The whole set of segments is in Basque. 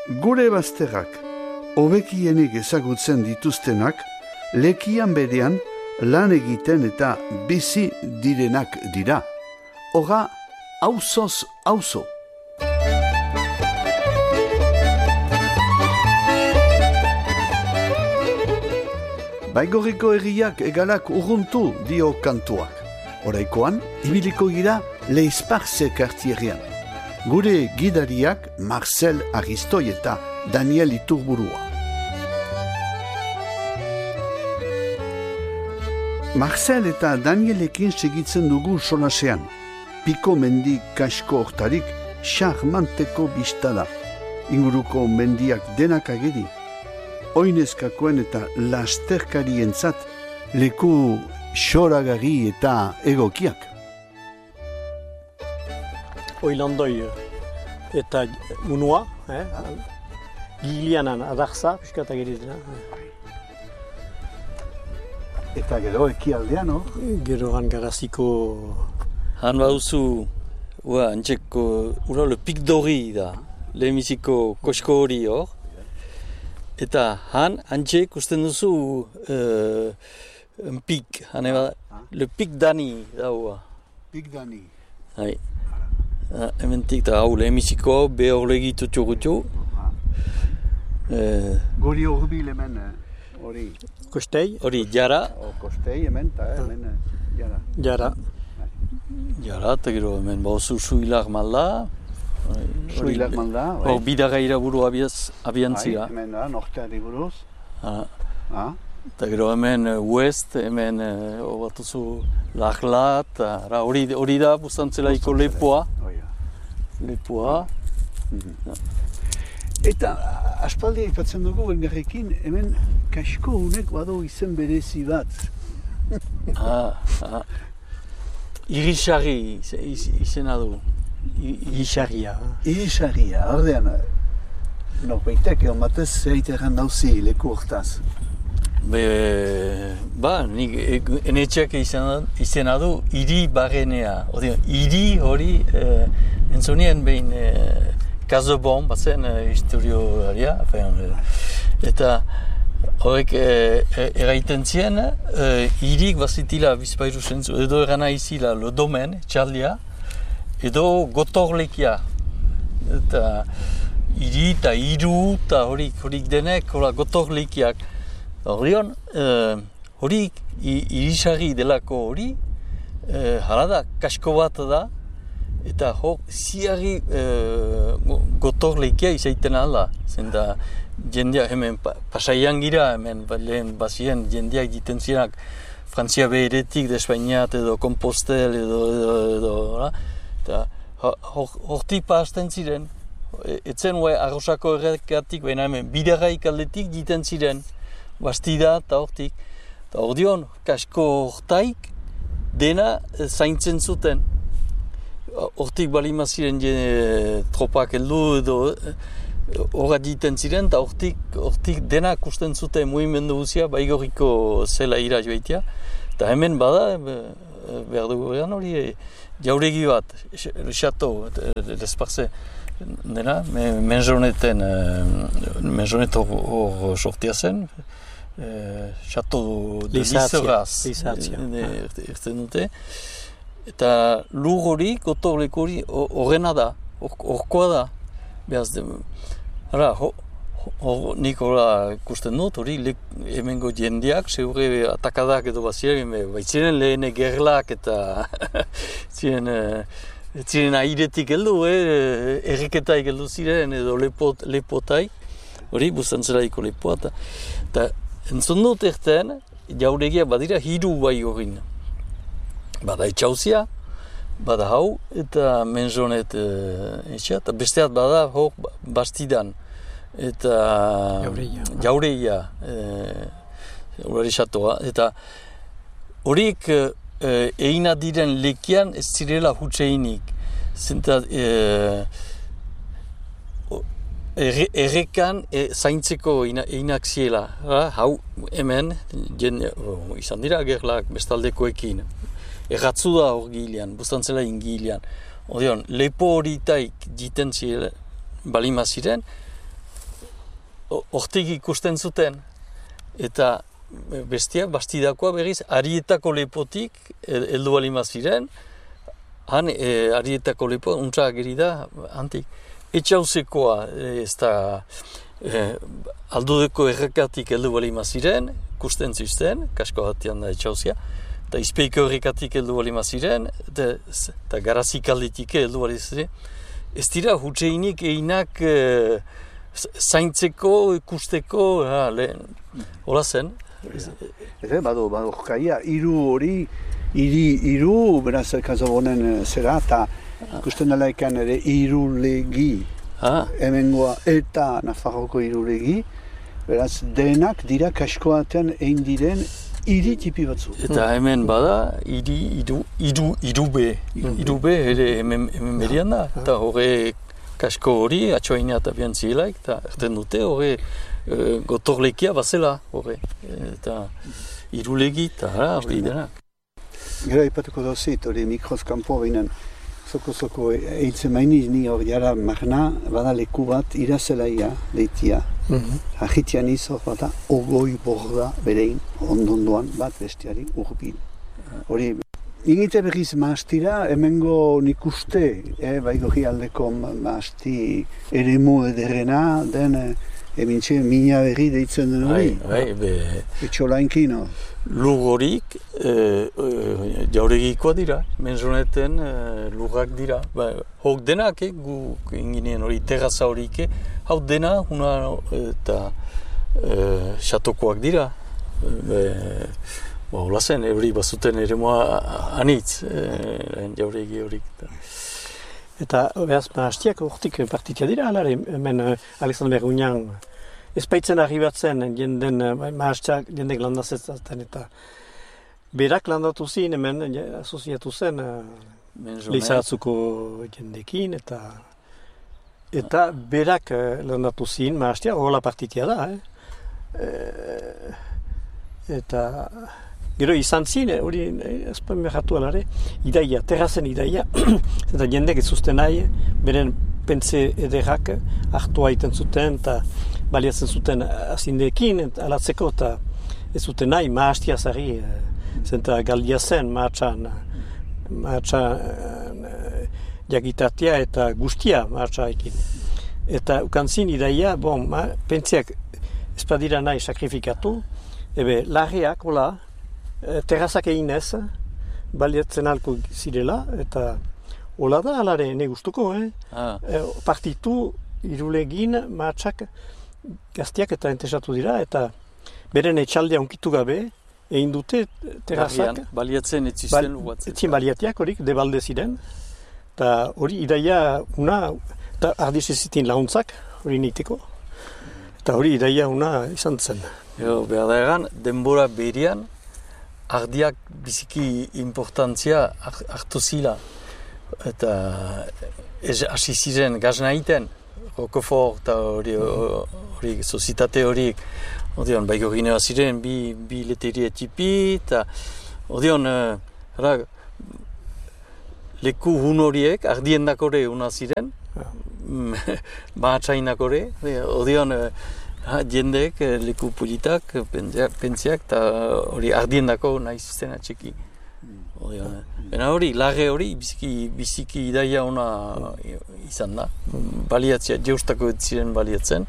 Gure bazterrak, hobekienik ezagutzen dituztenak, lekian berean lan egiten eta bizi direnak dira. Hora, auzoz auzo. Baigorriko herriak egalak urruntu dio kantuak. Oraikoan, ibiliko gira Leizparze kartierrean. Gure gidariak Marcel Aristoi eta Daniel Iturburua. Marcel eta Danielekin segitzen dugu solasean. Piko mendi kasko hortarik charmanteko bista da. Inguruko mendiak denak ageri. Oinezkakoen eta lasterkarientzat leku xoragarri eta egokiak. Oilandoi eta munua, gilianan adarza, piskat ageri dena. Eta gero ekialdean, no? Geroan garaziko... Han bauzu, antzeko, le pik dori da, lehenbiziko kosko hori hor. Eta han, antxe ikusten duzu un pik, le pik dani daua. Pik dani. Hai. Hementik da hau lehenbiziko, behor legitu txugutu. Guri horbil hemen, hori. Kostei. Hori, jara. Kostei hemen, hemen jara. Jara. Jara, eta gero hemen bauzu suilak malda. Suilak malda. Hor bidagaira buru abiantzira. Hemen da, norteari buruz. Eta gero hemen west, hemen batuzu laglat, hori da bustantzelaiko lepoa. Lepoa. Eta aspaldi aipatzen dugu elgarrekin, hemen kasko honek badu izen berezi bat. Irisarri izena du. Irisarria. Irisarria, ordean, norbaitek egon batez zeiteran dauzi leku hortaz. Nik enetxeak izena du hiri barrenea. Hiri hori entzunien behin Kazobon, bazen historioaria. Eta horrek eraiten zien, hirik bazitila bizpairu zentzu, edo erana izila lodomen, txaldia, edo gotorlekia. Eta hiri eta hiru eta horik denek gotorlekiak. Horion, horik irisarri delako hori, hala da, kasko bat da, eta ziarri gotorlekia izaiten alda. Zenta jendea hemen pasaian gira, hemen lehen bazien jendeak egiten zirenak Frantzia beheretik, de Espainiat edo Kompostel edo eta hortik pasten ziren. Etzen arrosako errekatik, baina hemen bidagaik aldetik egiten ziren. Bastida eta hortik. Eta ordion, kasko hortaik dena zaintzen zuten. Hortik balima ziren tropak heldu edo horra egiten ziren, eta hortik dena kusten zuten mugimendu guzia, baigorriko zela ira joaitia. Eta hemen bada, behar dugu egan hori, jauregi bat, xato, Leizparze dena, menzonet hor sortia zen, xato de Lizeraz erten dute. Eta lur hori, gotorleko hori, horrena da, horkoa da. Behaz, nik horra ikusten dut, hori hemengo jendeak, segure atakadak edo baziren, baitziren lehen gerlak eta ziren airetik heldu, erreketaik heldu ziren edo lepotai, hori bustantzeraiko lepoa. Eta entzun dut erten, jauregia badira hiru bai horrin. Bada etxauzia, bada hau, eta menzonet etxea, eta besteat bada hor bastidan. Eta jaureia, hori xatoa. Eta horiek egina diren lekian ez zirela hutseinik. Zenta errekan zaintzeko eginak ziela. Hau hemen, izan dira gerlak bestaldekoekin. Erratzu da hor gilean, bustantzela ingilean. Odeon, lepo horitaik jiten ziren, balima ziren, hortik ikusten zuten, eta bestiak, bastidakoa berriz, Arietako lepotik heldu balima ziren, han Arietako lepo, untsa ageri da, antik. Etxauzekoa, ez da, aldudeko errekatik heldu balima ziren, ikusten zuzten, kasko batean da etxauzia, eta izpeiko errekatik heldu balima ziren, eta Garazik aldetik heldu balima ziren. Ez dira, hutseinik einak zaintzeko, ikusteko, hola zen. Bado kaia, hiru, beraz, Kasabonen zera, eta ikusten dela ekan ere hirulegi, hemengoa eta Nafarroko hirulegi, beraz, denak dira kaskoatean egin diren hiri tipi batzu. Eta hemen bada, hirube ere hemen berian da, eta horre kasko hori, atxoaina eta biantzielaik, eta erten dute horre gotorlekia bazela, horre, eta hirulegi, eta hori denak. Gero ipatuko dauzit, hori mikroz kanpo behinen, zoko eitzen mainiz ni hori jara magna, bada leku bat irazelaia deitia. Agitian izor bata, ogoi borda berein, ondondoan bat bestiari urbil. Hori, ingite berriz maastira, hemengo nik uste, bai gohi aldeko maasti eremu ederrena, den emintxe mina berri deitzen den hori. Etxolainkin hori. Lur horik jauregikoa dira, menzoneten lurrak dira. Hok denak, gu inginen hori terraza horik, hau dena, eta xatokoak dira. Hola zen, hori bazuten ere moa anitz, jauregi horik. Eta behaz, maastiak hortik partitia dira, alare, hemen Alexander Bergunian, ez baitzen arribatzen jenden maastiak, jendek landazetzen eta berak landatu zin, hemen asoziatu zen lehizaratzuko jendekin, eta berak landatu zin maastiak, horrela partitia da, eta gero izan zin, hori ezpen behatu alare, idaia, terrazen idaia, eta jendek ez zuzten nahi, beren pentze ederrak hartu haiten zuten, eta baliatzen zuten azindeekin, alatzeko, eta ez zuten nahi, maastia zari, zenta galdia zen, maatxan jakitatea eta guztia maatxaekin. Eta ukantzin idaia, pentseak ez badira nahi sakrifikatu, larriak, hola, terrazak egin ez, baliatzen halko zirela, eta hola da, alare, ne gustuko, partitu irulegin maatxak gaztiak eta entesatu dira, eta beren etxaldea unkitu gabe, egin dute terrazak. Baliatzen etzisten lugatzen. Etzien baliatiak horik, debalde ziren, eta hori idaia una, eta ardiz ezitin laguntzak, hori niteko, eta hori idaia una izan zen. Behar da egan, denbora berian, ardiak biziki importantzia hartu zila, eta hasi ziren gazna egiten, Roquefort eta hori, sozitate horiek, baiko ginea ziren, bi leteria tipi, eta leku hun horiek, ardiendakore una ziren, mahatsainakore, jendeek leku politak, pentziak, eta hori ardiendako nahi zizten atxeki. Bena hori, lage hori, biziki idaia ona izan da. Baliatzea, jeustako ez ziren baliatzen.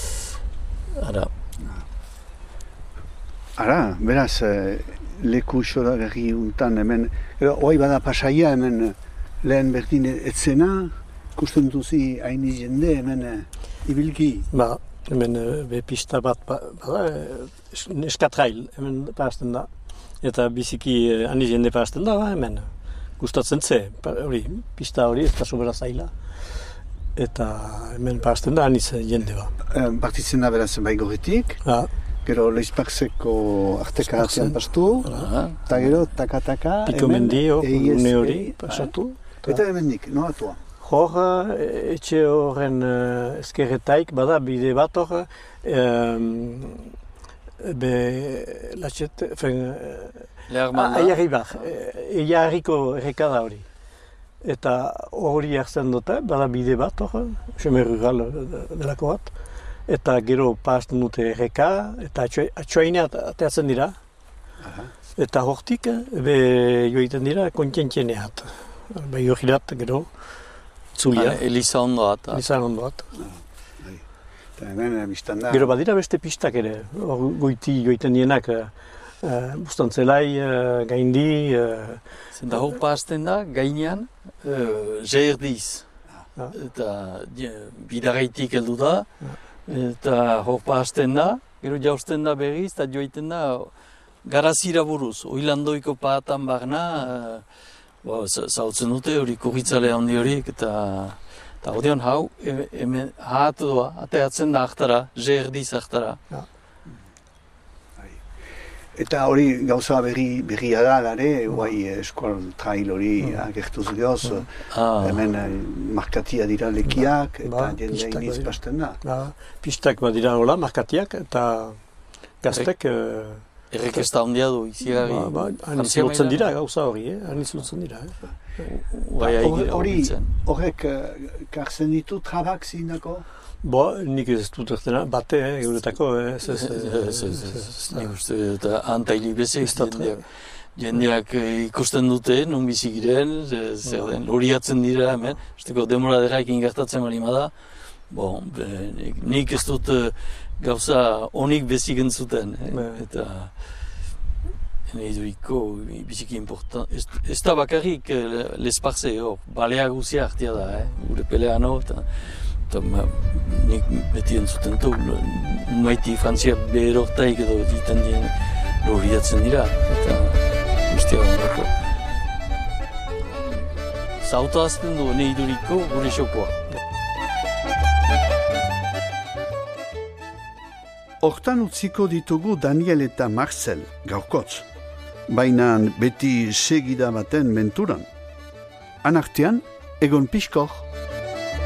Beraz, leku xoragarri untan hemen, hoi bada pasaia hemen lehen berdin etzena, ikusten duzi haini jende hemen ibilki. Hemen pista bat bada, eskatrail hemen parazten da. Eta biziki ani jende parazten da, hemen. Gustatzen ze, hori, pista hori ez da sobera zaila. Eta hemen parazten da, ani jende ba. Partitzen da beraz baigorretik, gero Leizparzeko arteka atzean pastu, eta gero taka-taka, Piko mendio, une hori pasatu. Eta hemendik, noatua? Hor, etxe horren ezkerretaik, bada bide bat hor, aiarribar, eiarriko errekada hori. Eta hori hartzen dute, bada bide bat hor, seme rural delako bat. eta gero pasten dute erreka, eta atxoainea ateatzen dira. Eta hortik, joiten dira kontxentxeneat. Jogirat gero, zulia. Eliza ondoat. Eliza ondoat. Eta hemen, biztan da. Gero badira beste pistak ere, goiti joiten dienak, Bustantzelai, gaindi... Zenta hor pasten da, gainean, jerdiz. Eta bidaraitik heldu da, eta hor pasten da, gero jausten da berriz, eta joiten da garazira buruz. Oilandoiko pahatan barna, zautzen dute hori kurritzale handi horiek, eta ordean hau, hemen ahatu doa, ateatzen da ahtara, jerdiz ahtara. Eta hori gauza berria da, lare, guai eskual trail hori agertuz gehoz, hemen markatia dira lekiak, eta jende iniz pasten da. Pistak badira hola, markatiak, eta gaztek... Errek ez da ondia du, izigarri... Aniz lotzen dira gauza hori, aniz lotzen dira. Horrek karzen ditu trabak zindako? Nik ez dut ertena, bate, euretako, nik uste, eta antailik bezek, jendeak ikusten dute, non bizikiren, zer den, loriatzen dira hemen, esteko demora derraikin gertatzen balima da, nik ez dut gauza honik bezik entzuten, eta eduriko biziki important, ez da bakarrik lesparze, balea guzia hartia da, gure peleano, eta nik beti entzuten du, nuaiti Frantzia beherortaik edo egiten dien loriatzen dira, eta guztia ondako. Zauta azten du, ne iduriko gure xokoa. Hortan utziko ditugu Daniel eta Marcel, gaurkotz. Baina beti segida baten menturan. Anartean, egon pixkor.